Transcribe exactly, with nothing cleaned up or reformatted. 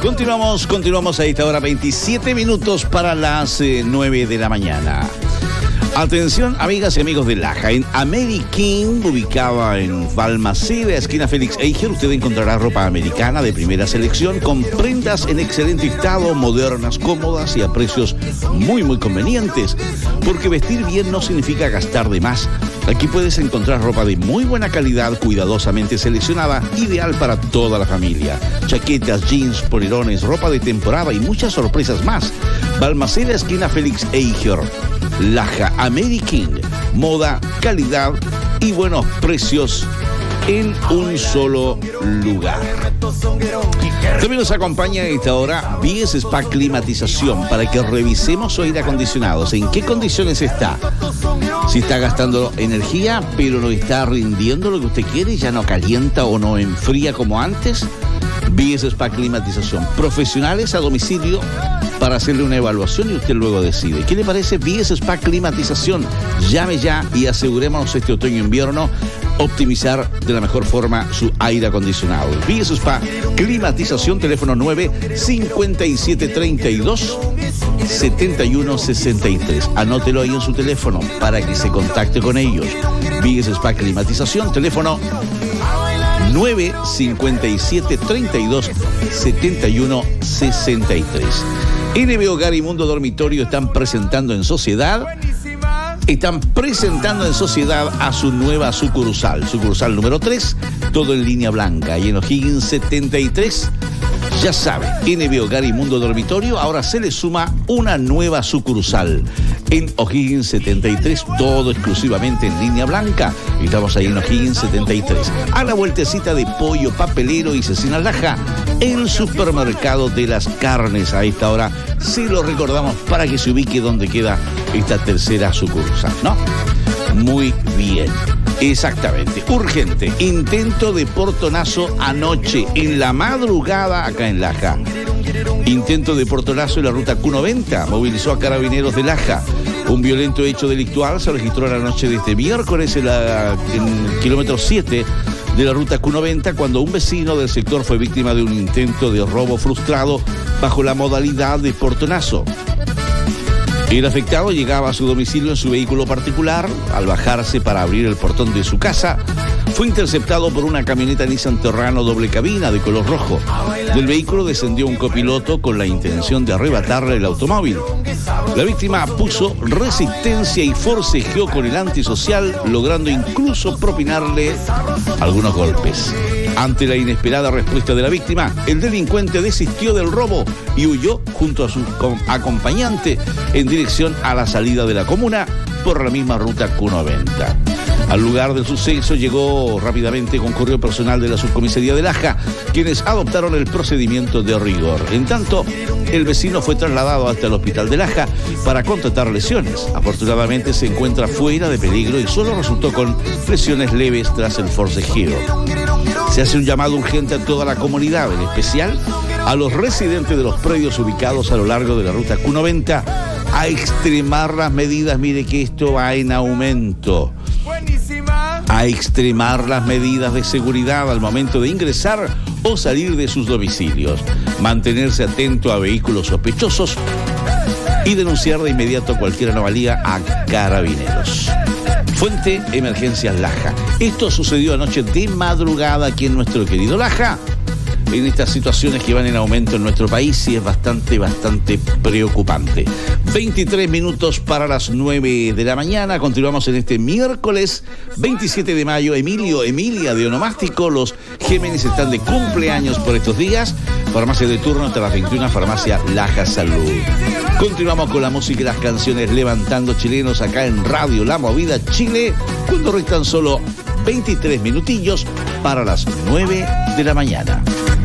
Continuamos, continuamos a esta hora, veintisiete minutos para las eh, nueve de la mañana. Atención, amigas y amigos de Laja. En American, ubicada en Balmaceda, esquina Félix Eiger, usted encontrará ropa americana de primera selección con prendas en excelente estado, modernas, cómodas y a precios muy, muy convenientes. Porque vestir bien no significa gastar de más. Aquí puedes encontrar ropa de muy buena calidad, cuidadosamente seleccionada, ideal para toda la familia. Chaquetas, jeans, polerones, ropa de temporada y muchas sorpresas más. Balmaceda, esquina Félix Eiger. Laja American, moda, calidad y buenos precios en un solo lugar. También nos acompaña a esta hora B S Spa Climatización para que revisemos su aire acondicionado. ¿En qué condiciones está? Si está gastando energía, pero no está rindiendo lo que usted quiere, ya no calienta o no enfría como antes. B S Spa Climatización, profesionales a domicilio para hacerle una evaluación y usted luego decide. ¿Qué le parece B S Spa Climatización? Llame ya y asegurémonos este otoño-invierno optimizar de la mejor forma su aire acondicionado. B S Spa Climatización, teléfono nueve cincuenta y siete treinta y dos setenta y uno sesenta y tres. Anótelo ahí en su teléfono para que se contacte con ellos. B S Spa Climatización, teléfono nueve cincuenta y siete treinta y dos setenta y uno sesenta y tres. N B Hogar y Mundo Dormitorio están presentando en sociedad, están presentando en sociedad a su nueva sucursal, sucursal número tres, todo en línea blanca, y en O'Higgins setenta y tres. Ya sabe, N B Hogar y Mundo Dormitorio, ahora se le suma una nueva sucursal en O'Higgins setenta y tres, todo exclusivamente en línea blanca. Estamos ahí en O'Higgins setenta y tres. A la vueltecita de Pollo Papelero y Cecina Laja, el supermercado de las carnes. A esta hora sí lo recordamos para que se ubique donde queda esta tercera sucursal, ¿no? Muy bien. Exactamente, urgente. Intento de portonazo anoche, en la madrugada, acá en Laja. Intento de portonazo en la ruta Q noventa, movilizó a carabineros de Laja. Un violento hecho delictual se registró la noche de este miércoles en, la, en el kilómetro siete de la ruta Q noventa, cuando un vecino del sector fue víctima de un intento de robo frustrado bajo la modalidad de portonazo. El afectado llegaba a su domicilio en su vehículo particular. Al bajarse para abrir el portón de su casa, fue interceptado por una camioneta Nissan Terrano doble cabina de color rojo. Del vehículo descendió un copiloto con la intención de arrebatarle el automóvil. La víctima puso resistencia y forcejeó con el antisocial, logrando incluso propinarle algunos golpes. Ante la inesperada respuesta de la víctima, el delincuente desistió del robo y huyó junto a su acompañante en dirección a la salida de la comuna por la misma ruta Q noventa. Al lugar del suceso llegó rápidamente, concurrió personal de la subcomisaría de Laja, quienes adoptaron el procedimiento de rigor. En tanto, el vecino fue trasladado hasta el hospital de Laja para contratar lesiones. Afortunadamente se encuentra fuera de peligro y solo resultó con lesiones leves tras el forcejeo. Se hace un llamado urgente a toda la comunidad, en especial a los residentes de los predios ubicados a lo largo de la ruta Q noventa, a extremar las medidas. Mire que esto va en aumento. A extremar las medidas de seguridad al momento de ingresar o salir de sus domicilios. Mantenerse atento a vehículos sospechosos y denunciar de inmediato cualquier anomalía a carabineros. Fuente Emergencias Laja. Esto sucedió anoche de madrugada aquí en nuestro querido Laja. En estas situaciones que van en aumento en nuestro país, y es bastante, bastante preocupante. veintitrés minutos para las nueve de la mañana. Continuamos en este miércoles veintisiete de mayo. Emilio, Emilia de Onomástico, los Géminis están de cumpleaños por estos días. Farmacia de turno hasta las veintiuna, Farmacia Laja Salud. Continuamos con la música y las canciones Levantando Chilenos acá en Radio La Movida Chile, cuando restan solo veintitrés minutillos para las nueve de la mañana.